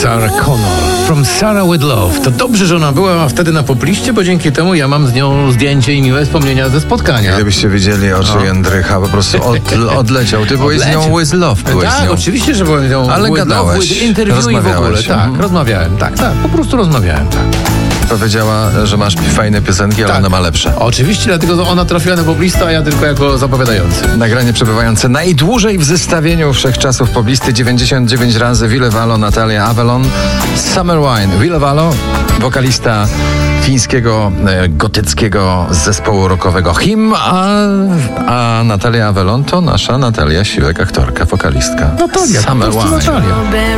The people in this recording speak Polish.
Sarah Connor. From Sarah with Love. To dobrze, że ona była wtedy na popliście, bo dzięki temu ja mam z nią zdjęcie i miłe wspomnienia ze spotkania. Gdybyście widzieli oczy Jędrycha, po prostu odleciał. Ty byłeś z nią with love. Byłeś tak, z nią. oczywiście, że byłem z nią. Ale gadałeś, with interview i w ogóle. Tak, rozmawiałem. Tak, po prostu rozmawiałem, tak. Powiedziała, że masz fajne piosenki, ale ona ma lepsze. Oczywiście, dlatego że ona trafiła na poplistę, a ja tylko jako zapowiadający. Nagranie przebywające najdłużej w zestawieniu wszechczasów poblisty 99 razy Ville Valo, Natalia Avalon, Summer Wine. Ville Valo, wokalista fińskiego, gotyckiego zespołu rockowego Him, a Natalia Avalon to nasza Natalia Siłek, aktorka, wokalistka. Natalia, Summer po prostu Wine. Natalia.